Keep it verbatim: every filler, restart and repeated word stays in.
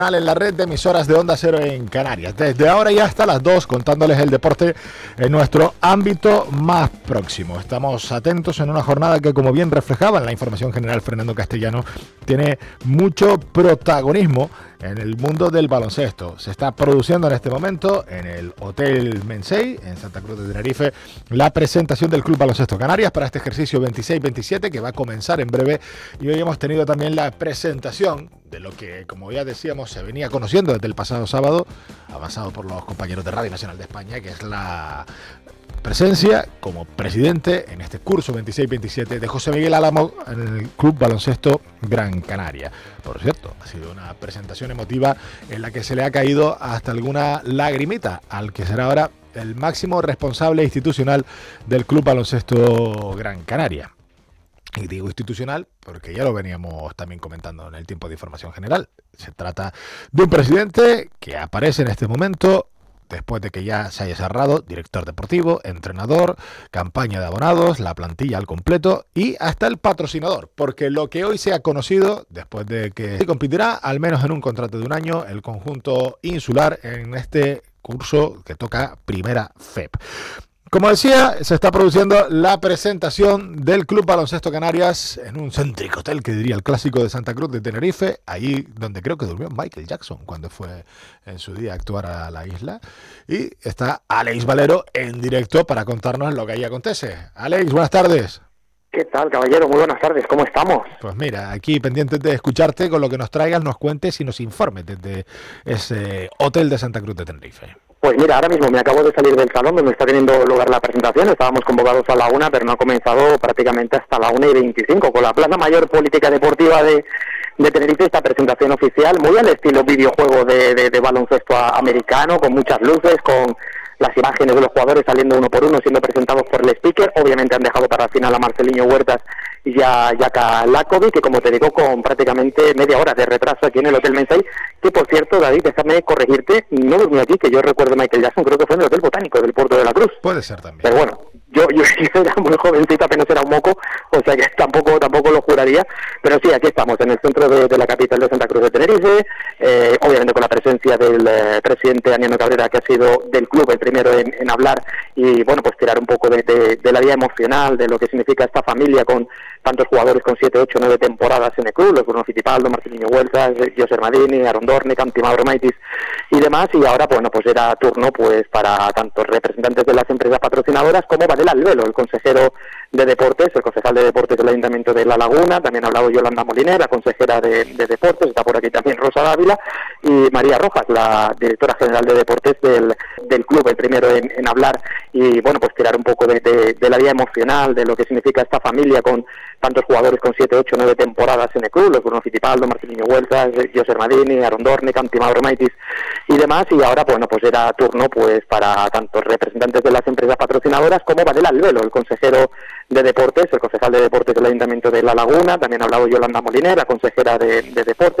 En la red de emisoras de Onda Cero en Canarias. Desde ahora ya hasta las dos, contándoles el deporte en nuestro ámbito más próximo. Estamos atentos en una jornada que, como bien reflejaba en la información general Fernando Castellano, tiene mucho protagonismo en el mundo del baloncesto. Se está produciendo en este momento en el Hotel Mensei, en Santa Cruz de Tenerife, la presentación del Club Baloncesto Canarias para este ejercicio veintiséis veintisiete que va a comenzar en breve. Y hoy hemos tenido también la presentación de lo que, como ya decíamos, se venía conociendo desde el pasado sábado, avanzado por los compañeros de Radio Nacional de España, que es la presencia como presidente en este curso veintiséis veintisiete de José Miguel Álamo en el Club Baloncesto Gran Canaria. Por cierto, ha sido una presentación emotiva en la que se le ha caído hasta alguna lagrimita al que será ahora el máximo responsable institucional del Club Baloncesto Gran Canaria. Y digo institucional porque ya lo veníamos también comentando en el tiempo de información general. Se trata de un presidente que aparece en este momento después de que ya se haya cerrado director deportivo, entrenador, campaña de abonados, la plantilla al completo y hasta el patrocinador. Porque lo que hoy se ha conocido, después de que competirá al menos en un contrato de un año, el conjunto insular en este curso que toca Primera F E P. Como decía, se está produciendo la presentación del Club Baloncesto Canarias en un céntrico hotel, que diría el clásico de Santa Cruz de Tenerife, allí donde creo que durmió Michael Jackson cuando fue en su día a actuar a la isla. Y está Alex Valero en directo para contarnos lo que ahí acontece. Alex, buenas tardes. ¿Qué tal, caballero? Muy buenas tardes, ¿cómo estamos? Pues mira, aquí pendientes de escucharte con lo que nos traigas, nos cuentes y nos informes desde ese hotel de Santa Cruz de Tenerife. Pues mira, ahora mismo me acabo de salir del salón donde está teniendo lugar la presentación. Estábamos convocados a la una, pero no ha comenzado prácticamente hasta la una y veinticinco. Con la Plaza Mayor Política Deportiva de, de Tenerife, esta presentación oficial, muy al estilo videojuego de, de, de baloncesto americano, con muchas luces, con las imágenes de los jugadores saliendo uno por uno, siendo presentados por el speaker. Obviamente han dejado para el final a Marceliño Huertas y a Jaka Lakovic, que como te digo, con prácticamente media hora de retraso aquí en el Hotel Mensei, que por cierto, David, déjame corregirte, no durmió aquí, que yo recuerdo Michael Jackson, creo que fue en el Hotel Botánico del Puerto de la Cruz. Puede ser también. Pero bueno, yo, yo, yo era muy jovencito, apenas era un moco, o sea que tampoco tampoco lo juraría, pero sí, aquí estamos, en el centro de, de la capital de Santa Cruz de Tenerife, eh, obviamente con la presencia del eh, presidente Aniano Cabrera, que ha sido del club el primero en, en hablar, y bueno, pues tirar un poco de, de, de la vida emocional, de lo que significa esta familia con tantos jugadores con siete, ocho, nueve temporadas en el club, los Bruno Fittipaldo, Marceliño Huertas, José Madini, Aaron Dornican, Tim Abromaitis y demás, y ahora, bueno, pues era turno pues para tantos representantes de las empresas patrocinadoras como Varela Albelo, el consejero de Deportes, el concejal de Deportes del Ayuntamiento de La Laguna, también ha hablado Yolanda Moliner, la consejera de, de Deportes, está por aquí también Rosa Dávila, y María Rojas, la directora general de Deportes del, del club, el primero en, en hablar, y bueno, pues tirar un poco de, de, de la vida emocional, de lo que significa esta familia con tantos jugadores con siete, ocho, nueve temporadas en el club, los Bruno Fittipaldo, Marceliño Huertas, José Madini, Aaron Dornican, Tim Abromaitis y demás, y ahora, bueno, pues era turno pues para tantos representantes de las empresas patrocinadoras como Varela Albelo, el consejero de Deportes, el concejal de Deportes del Ayuntamiento de La Laguna, también ha hablado Yolanda Moliner, la consejera de, de Deportes,